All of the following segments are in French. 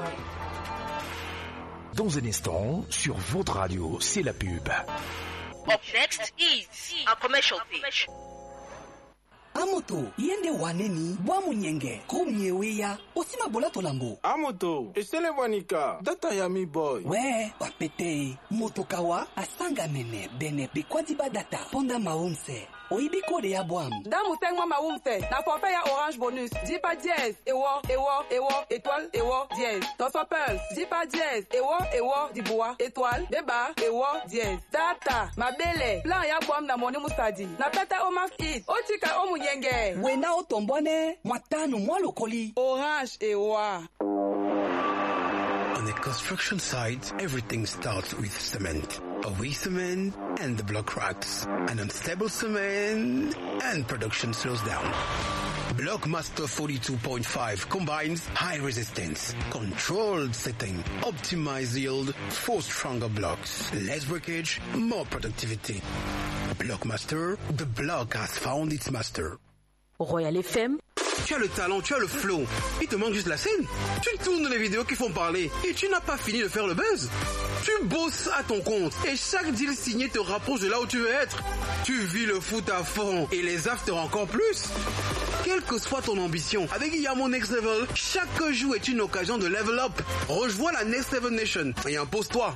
Dans un instant, sur votre radio, c'est la pub. Up next is a commercial page. Amoto, yende waneni, bwa munyenge, kumyewe ya, osima bola tolambo. Amoto, esele wanika, data ya mi boy. We, wapete, motokawa, asanga mene, bene, bikwadiba data, ponda maunse. Oibi kode ya bwam. Damu sengwa maumse. Na forfait ya Orange Bonus. Jipa dièse. Ewo, étoile, ewo, dièse. Toso Pearls. Jipa dièse. Ewo, dibois, étoile, débat, ewo, dièse. Data, mabele. Plan ya bwam na moni musadi. Na peta o max it. Ochika o munyenge. Wena o tombone. Mwatanu mwa lokoli. Orange, ewa. On a construction site, everything starts with cement. A weak cement and the block cracks. An unstable cement and production slows down. Blockmaster 42.5 combines high resistance, controlled setting, optimized yield for stronger blocks, less breakage, more productivity. Blockmaster, the block has found its master. Royal FM. Tu as le talent, tu as le flow. Il te manque juste la scène. Tu tournes les vidéos qui font parler et tu n'as pas fini de faire le buzz. Tu bosses à ton compte et chaque deal signé te rapproche de là où tu veux être. Tu vis le foot à fond et les afters encore plus. Quelle que soit ton ambition, avec Yamo Next Level, chaque jour est une occasion de level up. Rejoins la Next Level Nation et impose-toi.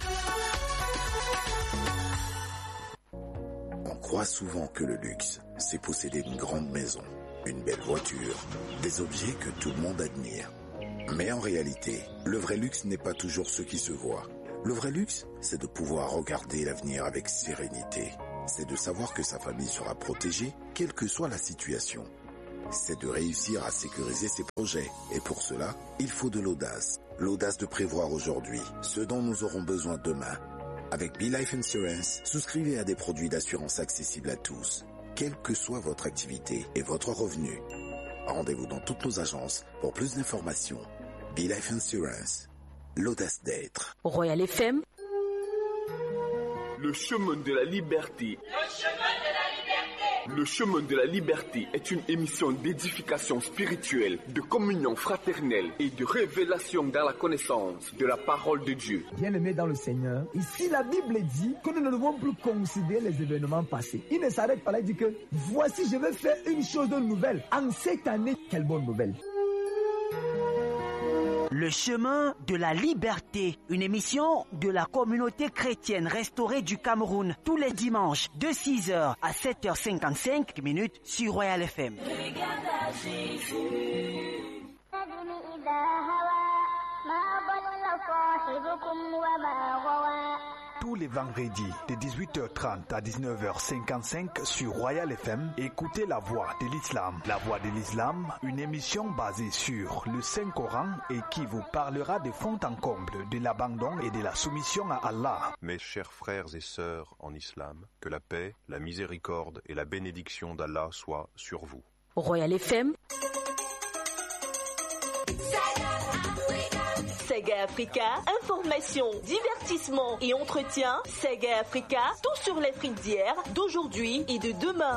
On croit souvent que le luxe, c'est posséder une grande maison, une belle voiture, des objets que tout le monde admire. Mais en réalité, le vrai luxe n'est pas toujours ce qui se voit. Le vrai luxe, c'est de pouvoir regarder l'avenir avec sérénité. C'est de savoir que sa famille sera protégée, quelle que soit la situation. C'est de réussir à sécuriser ses projets. Et pour cela, il faut de l'audace. L'audace de prévoir aujourd'hui ce dont nous aurons besoin demain. Avec BeLife Insurance, souscrivez à des produits d'assurance accessibles à tous, quelle que soit votre activité et votre revenu. Rendez-vous dans toutes nos agences pour plus d'informations. BeLife Insurance, l'audace d'être. Royal FM. Le chemin de la liberté. Le chemin de la liberté est une émission d'édification spirituelle, de communion fraternelle et de révélation dans la connaissance de la parole de Dieu. Bien-aimés dans le Seigneur, ici la Bible dit que nous ne devons plus considérer les événements passés. Il ne s'arrête pas là, il dit que voici je vais faire une chose de nouvelle. En cette année, quelle bonne nouvelle. Le chemin de la liberté, une émission de la communauté chrétienne restaurée du Cameroun, tous les dimanches de 6h à 7h55 minutes sur Royal FM. Tous les vendredis de 18h30 à 19h55 sur Royal FM, écoutez La Voix de l'Islam. La Voix de l'Islam, une émission basée sur le Saint-Coran et qui vous parlera de fond en comble de l'abandon et de la soumission à Allah. Mes chers frères et sœurs en islam, que la paix, la miséricorde et la bénédiction d'Allah soient sur vous. Royal FM. Sega Africa, information, divertissement et entretien. Sega Africa, tout sur les frites d'hier, d'aujourd'hui et de demain.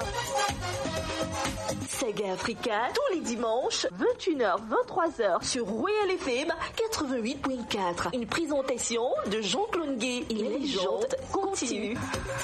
Sega Africa, tous les dimanches, 21h, 23h sur Royal FM 88.4. Une présentation de Jean-Claude Gué et les légendes continuent.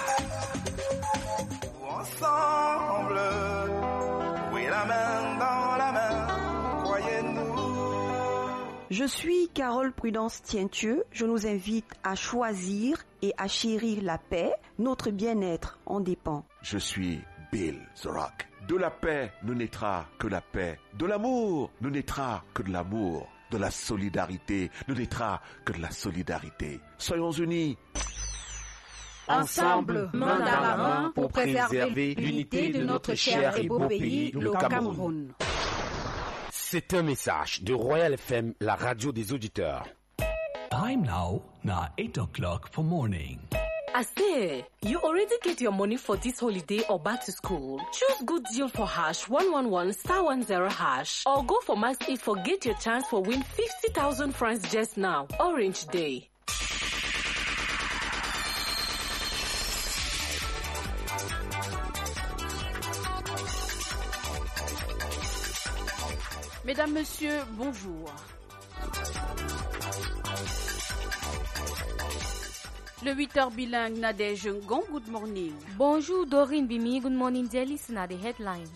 Ensemble, oui, la main dans la main, croyez-nous. Je suis Carole Prudence Tientieux. Je nous invite à choisir et à chérir la paix. Notre bien-être en dépend. Je suis Bill The Rock. De la paix ne naîtra que la paix. De l'amour ne naîtra que de l'amour. De la solidarité ne naîtra que de la solidarité. Soyons unis. Ensemble, main dans la main, pour préserver l'unité de notre cher et beau pays, le Cameroun. C'est un message de Royal FM, la radio des auditeurs. Time now 8:00 for morning. I say, you already get your money for this holiday or back to school? Choose good deal for #111 *10# or go for Max It for get your chance for win 50,000 francs just now. Orange Day. Mesdames, Messieurs, bonjour. Le 8h bilingue Nadège Ngon, good morning. Bonjour Dorine Bimi, good morning dear listener, the headlines.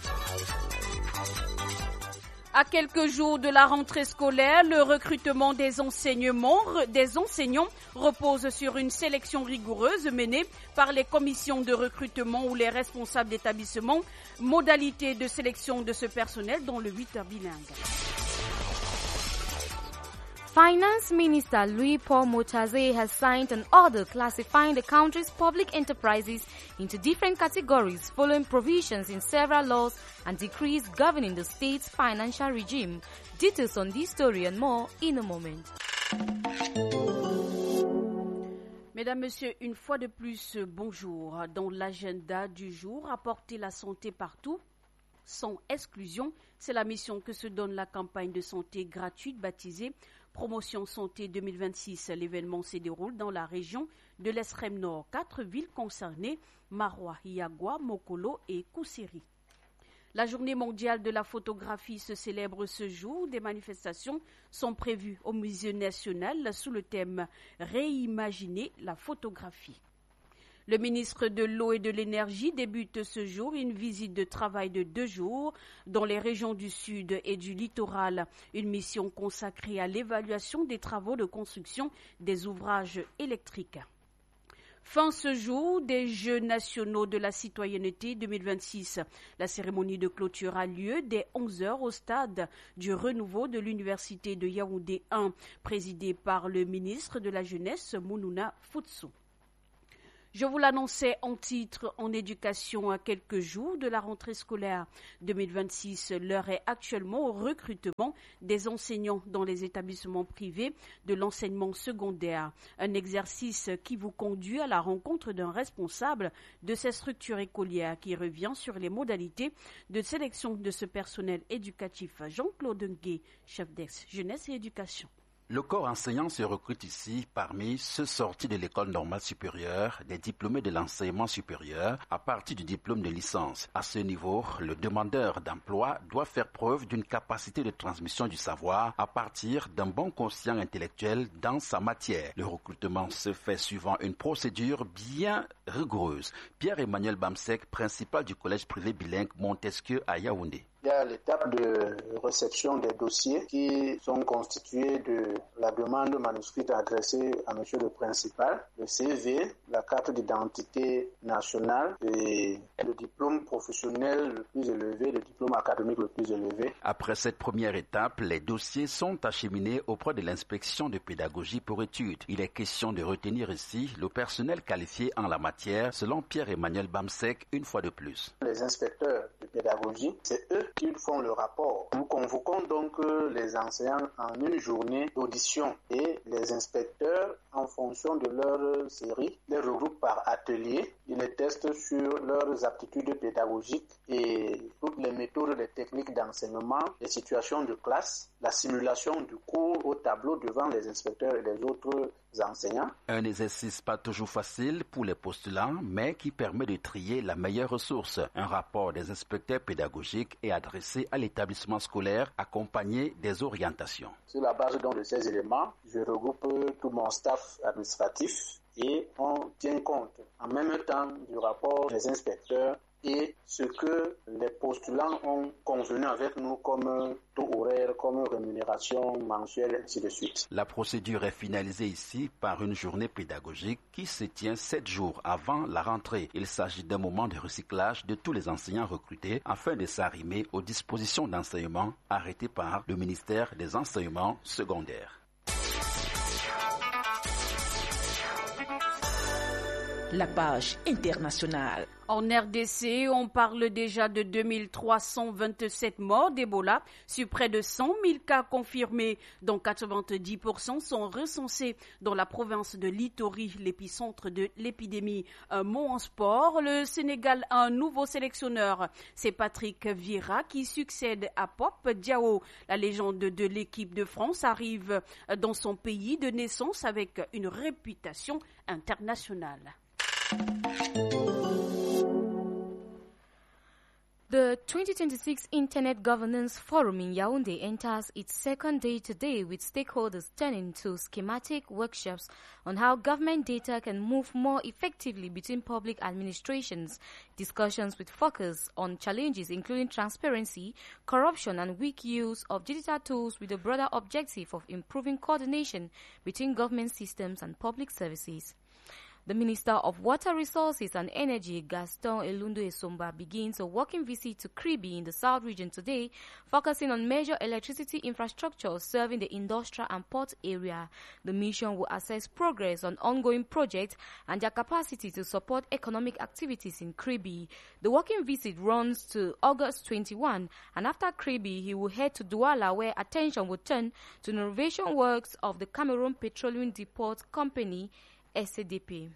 À quelques jours de la rentrée scolaire, le recrutement des enseignants repose sur une sélection rigoureuse menée par les commissions de recrutement ou les responsables d'établissement. Modalité de sélection de ce personnel dans le 8h bilingue. Finance Minister Louis-Paul Motazé has signed an order classifying the country's public enterprises into different categories following provisions in several laws and decrees governing the state's financial regime. Details on this story and more in a moment. Mesdames, Messieurs, une fois de plus, bonjour. Dans l'agenda du jour, apporter la santé partout, sans exclusion, c'est la mission que se donne la campagne de santé gratuite baptisée Promotion Santé 2026. L'événement se déroule dans la région de l'Extrême Nord. 4 villes concernées, Maroua, Yagua, Mokolo et Koussiri. La journée mondiale de la photographie se célèbre ce jour. Des manifestations sont prévues au Musée national sous le thème « Réimaginer la photographie ». Le ministre de l'Eau et de l'Énergie débute ce jour une visite de travail de 2 jours dans les régions du Sud et du littoral. Une mission consacrée à l'évaluation des travaux de construction des ouvrages électriques. Fin ce jour des Jeux nationaux de la citoyenneté 2026. La cérémonie de clôture a lieu dès 11h au stade du renouveau de l'université de Yaoundé 1, présidé par le ministre de la Jeunesse, Mounouna Foutsou. Je vous l'annonçais en titre en éducation à quelques jours de la rentrée scolaire 2026. L'heure est actuellement au recrutement des enseignants dans les établissements privés de l'enseignement secondaire. Un exercice qui vous conduit à la rencontre d'un responsable de ces structures écolières qui revient sur les modalités de sélection de ce personnel éducatif. Jean-Claude Ngué, chef d'ex jeunesse et éducation. Le corps enseignant se recrute ici parmi ceux sortis de l'école normale supérieure, des diplômés de l'enseignement supérieur à partir du diplôme de licence. À ce niveau, le demandeur d'emploi doit faire preuve d'une capacité de transmission du savoir à partir d'un bon quotient intellectuel dans sa matière. Le recrutement se fait suivant une procédure bien rigoureuse. Pierre-Emmanuel Bamsek, principal du collège privé bilingue Montesquieu à Yaoundé. Il y a l'étape de réception des dossiers qui sont constitués de la demande manuscrite adressée à monsieur le principal, le CV, la carte d'identité nationale et le diplôme professionnel le plus élevé, le diplôme académique le plus élevé. Après cette première étape, les dossiers sont acheminés auprès de l'inspection de pédagogie pour études. Il est question de retenir ici le personnel qualifié en la matière, selon Pierre-Emmanuel Bamsek, une fois de plus. Les inspecteurs de pédagogie, c'est eux qui font le rapport. Nous convoquons donc les enseignants en une journée d'audition et les inspecteurs, en fonction de leur série, les regroupent par atelier. Ils les testent sur leurs aptitudes pédagogiques et toutes les méthodes, les techniques d'enseignement, les situations de classe, la simulation du cours au tableau devant les inspecteurs et les autres enseignants. Un exercice pas toujours facile pour les postulants, mais qui permet de trier la meilleure ressource. Un rapport des inspecteurs pédagogiques est adressé à l'établissement scolaire accompagné des orientations. Sur la base donc de ces éléments, je regroupe tout mon staff administratif et on tient compte en même temps du rapport des inspecteurs et ce que les postulants ont convenu avec nous comme taux horaire, comme rémunération mensuelle, ainsi de suite. La procédure est finalisée ici par une journée pédagogique qui se tient 7 jours avant la rentrée. Il s'agit d'un moment de recyclage de tous les enseignants recrutés afin de s'arrimer aux dispositions d'enseignement arrêtées par le ministère des Enseignements secondaires. La page internationale. En RDC, on parle déjà de 2327 morts d'Ebola sur près de 100 000 cas confirmés, dont 90% sont recensés dans la province de l'Ituri, l'épicentre de l'épidémie. Un mot en sport, le Sénégal a un nouveau sélectionneur. C'est Patrick Vieira qui succède à Pop Diao. La légende de l'équipe de France arrive dans son pays de naissance avec une réputation internationale. The 2026 Internet Governance Forum in Yaoundé enters its second day today, with stakeholders turning to schematic workshops on how government data can move more effectively between public administrations, discussions with focus on challenges including transparency, corruption and weak use of digital tools, with the broader objective of improving coordination between government systems and public services. The Minister of Water Resources and Energy, Gaston Elundo Esomba, begins a walking visit to Kribi in the South region today, focusing on major electricity infrastructure serving the industrial and port area. The mission will assess progress on ongoing projects and their capacity to support economic activities in Kribi. The walking visit runs to August 21, and after Kribi, he will head to Douala, where attention will turn to the renovation works of the Cameroon Petroleum Depot Company, SCDP.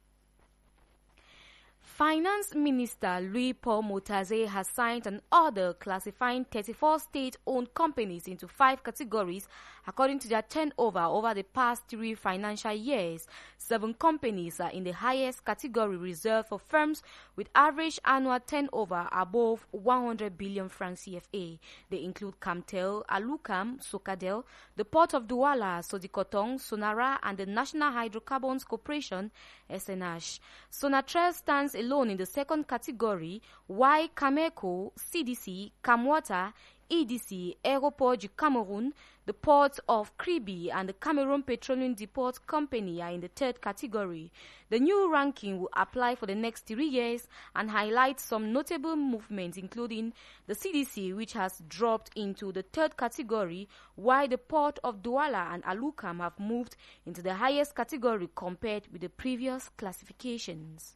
Finance Minister Louis-Paul Motaze has signed an order classifying 34 state-owned companies into 5 categories according to their turnover over the past 3 financial years. 7 companies are in the highest category, reserved for firms with average annual turnover above 100 billion francs CFA. They include Camtel, Alukam, Socadel, the Port of Douala, Sodikotong, Sonara, and the National Hydrocarbons Corporation, SNH. Sonatrach stands alone in the second category, while Cameco, CDC, Camwater, EDC, Aéroport du Cameroun, the Port of Kribi, and the Cameroon Petroleum Depot Company are in the third category. The new ranking will apply for the next 3 years and highlight some notable movements, including the CDC, which has dropped into the third category, while the Port of Douala and Alukam have moved into the highest category compared with the previous classifications.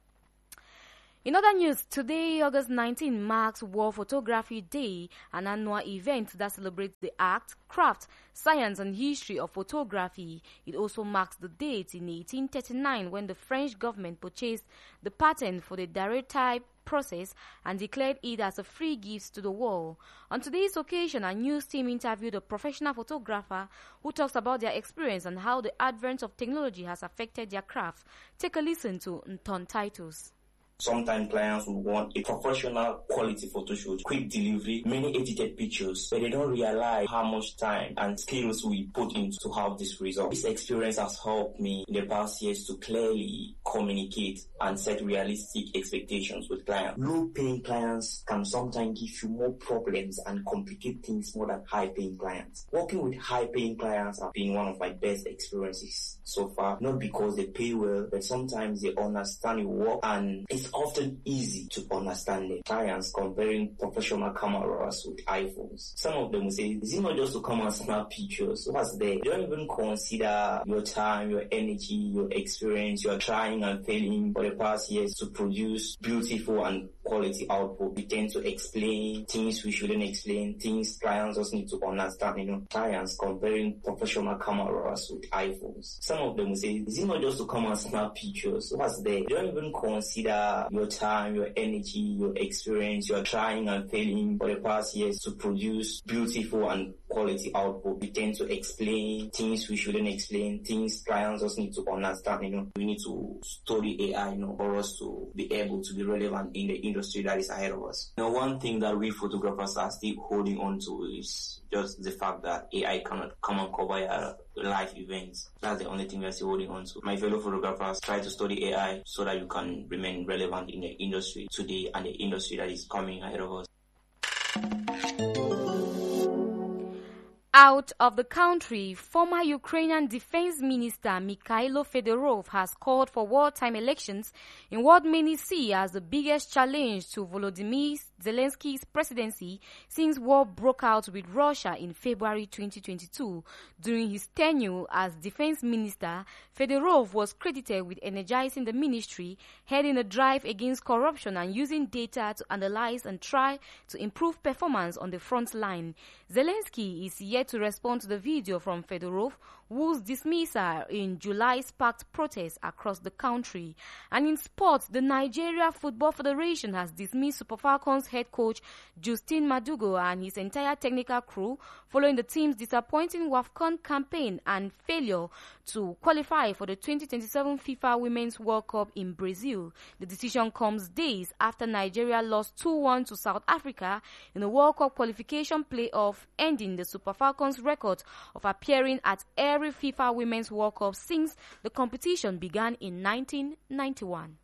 In other news, today, August 19, marks World Photography Day, an annual event that celebrates the art, craft, science, and history of photography. It also marks the date in 1839 when the French government purchased the patent for the daguerreotype process and declared it as a free gift to the world. On today's occasion, our news team interviewed a professional photographer who talks about their experience and how the advent of technology has affected their craft. Take a listen to Nton Titus. Sometimes clients will want a professional quality photo shoot, quick delivery, many edited pictures, but they don't realize how much time and skills we put into to have this result. This experience has helped me in the past years to clearly communicate and set realistic expectations with clients. Low-paying clients can sometimes give you more problems and complicate things more than high-paying clients. Working with high-paying clients has been one of my best experiences so far, not because they pay well, but sometimes they understand your work, and it's often easy to understand the clients comparing professional cameras with iPhones. Some of them will say, is it not just to come and snap pictures? What's there? They don't even consider your time, your energy, your experience. You're trying and failing for the past years to produce beautiful and quality output. We tend to explain things we shouldn't explain, things clients also need to understand. Clients comparing professional cameras with iPhones. Some of them will say, is it not just to come and snap pictures? What's there? They don't even consider your time, your energy, your experience. You're trying and failing for the past years to produce beautiful and quality output. We tend to explain things we shouldn't explain, things clients also need to understand. We need to study AI, for us to be able to be relevant in the industry that is ahead of us. One thing that we photographers are still holding on to is just the fact that AI cannot come and cover your live events. That's the only thing we're still holding on to. My fellow photographers, try to study AI so that you can remain relevant in the industry today and the industry that is coming ahead of us. Out of the country, former Ukrainian Defense Minister Mikhailo Fedorov has called for wartime elections in what many see as the biggest challenge to Volodymyr Zelensky's presidency since war broke out with Russia in February 2022. During his tenure as defense minister, Fedorov was credited with energizing the ministry, heading a drive against corruption and using data to analyze and try to improve performance on the front line. Zelensky is yet yet to respond to the video from Fedorov, whose dismissal in July sparked protests across the country. And in sports, the Nigeria Football Federation has dismissed Super Falcons head coach Justin Madugo and his entire technical crew following the team's disappointing WAFCON campaign and failure to qualify for the 2027 FIFA Women's World Cup in Brazil. The decision comes days after Nigeria lost 2-1 to South Africa in the World Cup qualification playoff, ending the Super Falcons' record of appearing at every FIFA Women's World Cup since the competition began in 1991.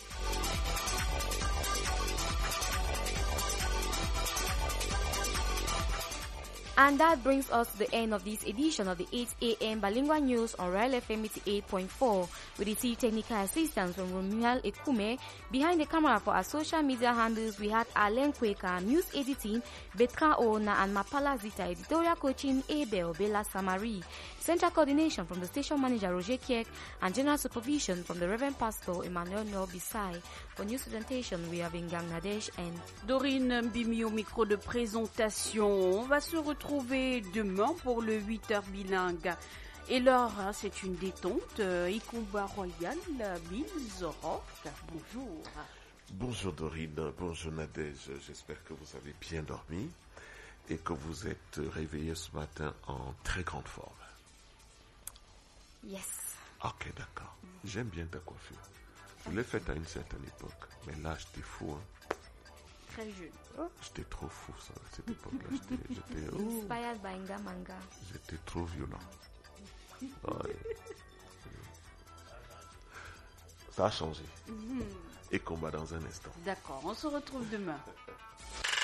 And that brings us to the end of this edition of the 8 a.m. Bilingual News on Royal FM 88.4. We received technical assistance from Romuald Ekume. Behind the camera for our social media handles, we had Alain Kweka, news editing, Betra Ona and Mapala Zita, editorial coaching, Abel Bella Samari, central coordination from the station manager Roger Kiek, and general supervision from the Reverend Pastor Emmanuel Norbisai. For news presentation, we have Ingang Nadesh and Dorine Mbimi au micro de présentation. On va se retrouver demain pour le 8h bilingue. Et l'heure, c'est une détente. Ikumba Royal, Bills Rock. Bonjour. Bonjour Dorine, bonjour Nadège. J'espère que vous avez bien dormi et que vous êtes réveillé ce matin en très grande forme. Yes. Ok, d'accord. J'aime bien ta coiffure. Je l'ai faite à une certaine époque, mais là j'étais fou. Hein. Très jeune. J'étais trop fou ça, à cette époque-là. J'étais Inspired by Manga. J'étais trop violent. Ouais. Ça a changé. Et combat dans un instant. D'accord, on se retrouve demain.